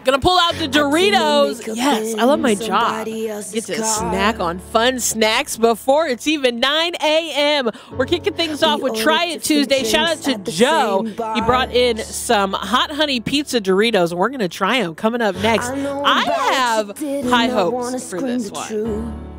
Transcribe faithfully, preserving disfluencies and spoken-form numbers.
Gonna pull out the Doritos. Yes, I love my job. Get to snack on fun snacks before it's even nine A M We're kicking things off with Try It Tuesday. Shout out to Joe. He brought in some hot honey pizza Doritos, and we're gonna try them coming up next. I have high hopes for this one.